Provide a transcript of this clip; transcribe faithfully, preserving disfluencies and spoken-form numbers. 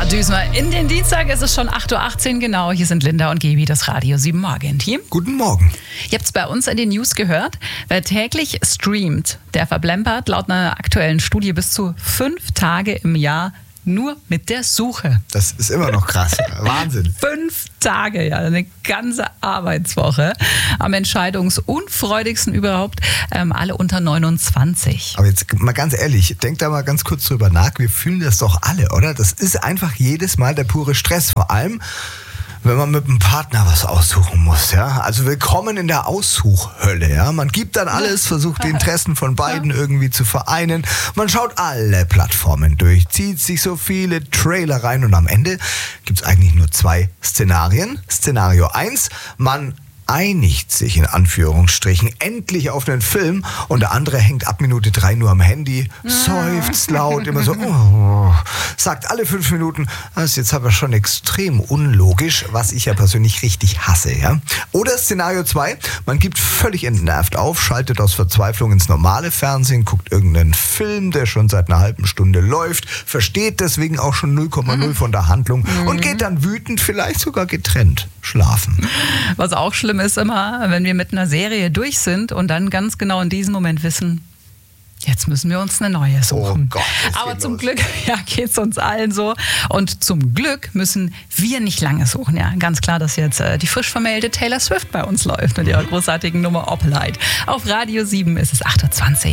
düsen wir in den Dienstag. Es ist schon acht Uhr achtzehn genau. Hier sind Linda und Gaby, das Radio sieben Morgen-Team. Guten Morgen. Ihr habt es bei uns in den News gehört. Wer täglich streamt, der verplempert laut einer aktuellen Studie bis zu fünf Tage im Jahr nur mit der Suche. Das ist immer noch krass. Wahnsinn. Fünf Tage, ja, eine ganze Arbeitswoche. Am entscheidungsunfreudigsten überhaupt, ähm, alle unter neunundzwanzig. Aber jetzt mal ganz ehrlich, denkt da mal ganz kurz drüber nach. Wir fühlen das doch alle, oder? Das ist einfach jedes Mal der pure Stress. Vor allem, wenn man mit einem Partner was aussuchen muss, ja. Also willkommen in der Aussuchhölle, ja. Man gibt dann alles, versucht die Interessen von beiden irgendwie zu vereinen. Man schaut alle Plattformen durch, zieht sich so viele Trailer rein und am Ende gibt es eigentlich nur zwei Szenarien. Szenario eins, man einigt sich in Anführungsstrichen endlich auf einen Film und der andere hängt ab Minute drei nur am Handy, seufzt laut, immer so, oh, sagt alle fünf Minuten, das ist jetzt aber schon extrem unlogisch, was ich ja persönlich richtig hasse, ja. Oder Szenario zwei, man gibt völlig entnervt auf, schaltet aus Verzweiflung ins normale Fernsehen, guckt irgendeinen Film, der schon seit einer halben Stunde läuft, versteht deswegen auch schon null Komma null von der Handlung und geht dann wütend, vielleicht sogar getrennt, schlafen. Was auch schlimm ist immer, wenn wir mit einer Serie durch sind und dann ganz genau in diesem Moment wissen, jetzt müssen wir uns eine neue suchen. Oh Gott, aber zum los. Glück ja, geht es uns allen so. Und zum Glück müssen wir nicht lange suchen. Ja, ganz klar, dass jetzt äh, die frisch vermählte Taylor Swift bei uns läuft mit ihrer großartigen Nummer Opalite. Auf Radio sieben ist es acht Uhr zwanzig.